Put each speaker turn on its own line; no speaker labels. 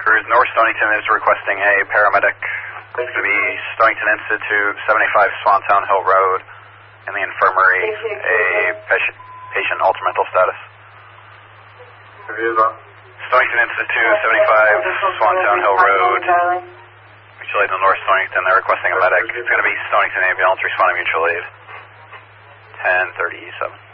Cruise, North Stonington is requesting a paramedic. It's going to be Stonington Institute, 75 Swantown Hill Road, in the infirmary, a patient altered mental status. Stonington Institute, 75 Swantown Hill Road, mutual aid in North Stonington. They're requesting a medic. It's going to be Stonington Ambulance responding mutual aid, 1037.